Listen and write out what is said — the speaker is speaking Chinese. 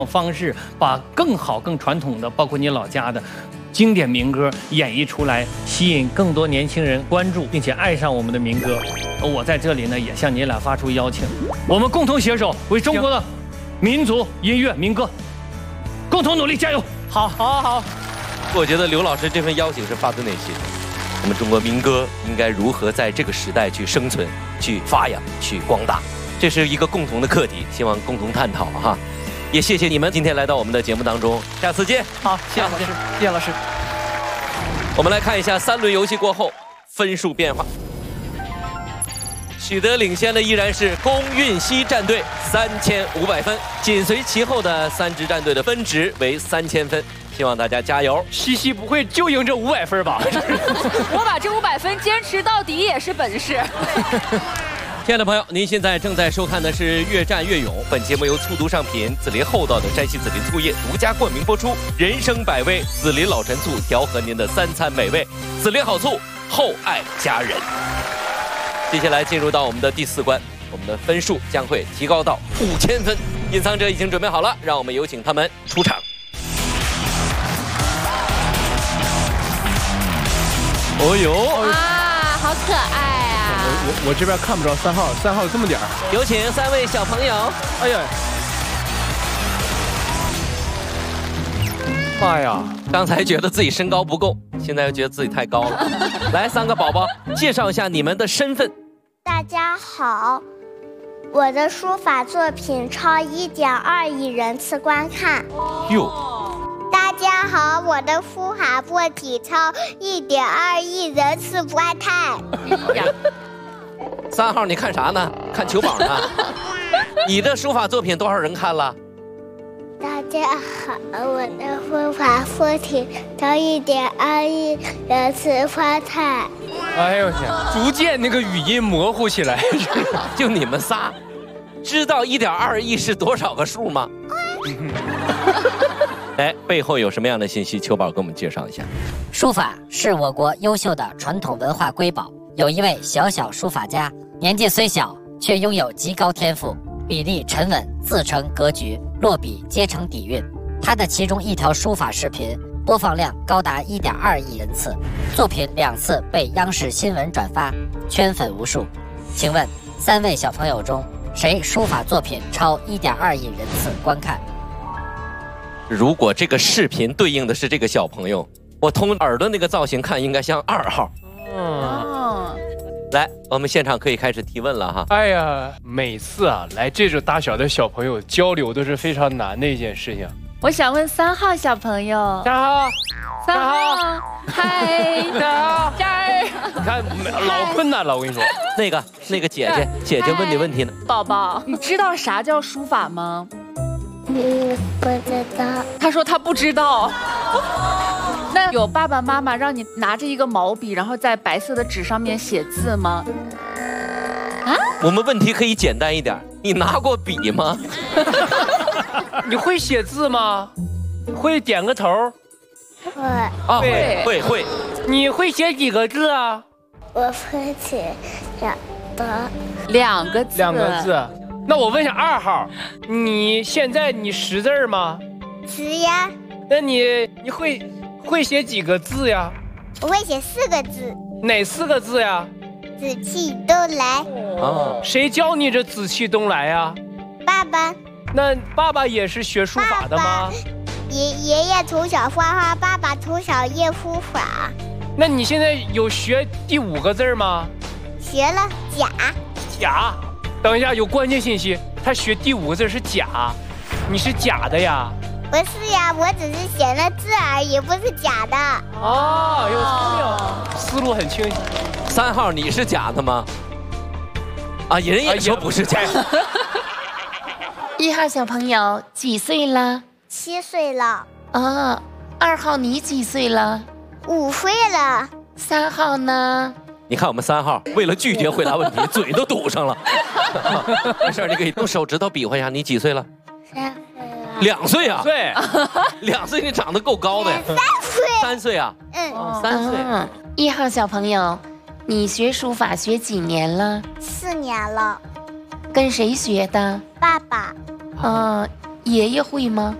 方式，把更好、更传统的，包括你老家的经典民歌演绎出来，吸引更多年轻人关注，并且爱上我们的民歌。我在这里呢，也向你俩发出邀请，我们共同携手，为中国的民族音乐民歌共同努力，加油！ 好。我觉得刘老师这份邀请是发自内心的。我们中国民歌应该如何在这个时代去生存、去发扬、去光大，这是一个共同的课题，希望共同探讨哈。也谢谢你们今天来到我们的节目当中，下次见。 好，谢谢老师，谢谢老师。 我们来看一下3轮游戏过后分数变化，取得领先的依然是龚运熙战队3500分，紧随其后的3支战队的分值为3000分。希望大家加油！ 西西不会就赢这500分吧？ 我把这500分坚持到底也是本事。 亲爱的朋友，您现在正在收看的是《越战越勇》，本节目由速读上品紫林厚道的山西紫林醋业独家冠名播出。人生百味，紫林老陈醋调和您的3餐美味，紫林好醋，厚爱家人。接下来进入到我们的第4关，我们的分数将会提高到5000分。隐藏者已经准备好了，让我们有请他们出场。 哦呦！ 啊，好可爱啊！ 我这边看不着3号，3号有这么点儿。 有请3位小朋友。 哎呀，妈呀！ 刚才觉得自己身高不够，现在又觉得自己太高了。来，3个宝宝，介绍一下你们的身份。 大家好，我的书法作品超1.2亿人次观看。 哟。 大家好，我的书法作品超1.2亿人次观看。 3号，你看啥呢？看球宝呢？你的书法作品多少人看了？ 大家好，我的书法作品超1.2亿人次观看。 哎呦我天，逐渐那个语音模糊起来。 就你们仨，知道1.2亿是多少个数吗？哎，背后有什么样的信息？秋宝给我们介绍一下。 书法是我国优秀的传统文化瑰宝。有一位小书法家，年纪虽小，却拥有极高天赋，笔力沉稳，自成格局，落笔皆成底蕴。他的其中一条书法视频播放量高达1.2亿人次，作品2次被央视新闻转发，圈粉无数。请问3位小朋友中，谁书法作品超1.2亿人次观看？ 如果这个视频对应的是这个小朋友，我从耳朵那个造型看，应该像2号。来，我们现场可以开始提问了哈。 哎呀，每次来这种大小的小朋友交流都是非常难的一件事情。 我想问3号小朋友。 3号 ，3号，嗨 ，3号， 这儿。 你看老困难了，我跟你说。 那个姐姐问你问题呢。 宝宝，你知道啥叫书法吗？ 不知道。 他说他不知道。那有爸爸妈妈让你拿着一个毛笔，然后在白色的纸上面写字吗？啊？ 我们问题可以简单一点，你拿过笔吗？ 你会写字吗？会点个头？ 会。 啊，会。 你会写几个字啊？ 我会写 2个字。 2个字。那我问一下2号，你现在识字吗？ 识呀。 那你会写几个字呀？ 我会写4个字。 哪4个字呀？ 紫气东来。 哦， 谁教你这紫气东来呀？ 爸爸。 那爸爸也是学书法的吗？ 爷爷从小画画，爸爸从小练书法。 那你现在有学第5个字吗？ 学了甲。 甲。等一下，有关键信息，他学第5个字是甲，你是假的呀？ 不是呀，我只是写了字而已，不是假的。 哦，有聪明，思路很清晰。 3号，你是假的吗？啊，人也说不是假。 1号小朋友几岁了 ？7岁了。 哦，2号你几岁了 ？5岁了。 3号呢？ 你看我们3号为了拒绝回答问题，嘴都堵上了。没事，你可以用手指头比划一下，你几岁了？2岁啊！2岁，你长得够高的呀。3岁啊？ 嗯 ，3岁。 1号小朋友，你学书法学几年了 ？4年了。 跟谁学的？ 爸爸。 哦爷爷会吗？